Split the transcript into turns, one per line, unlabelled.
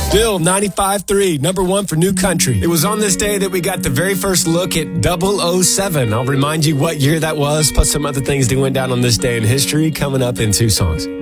Bill, 95.3, number one for New Country. It was on this day that we got the very first look at 007. I'll remind you what year that was, plus some other things that went down on this day in history coming up in 2 songs.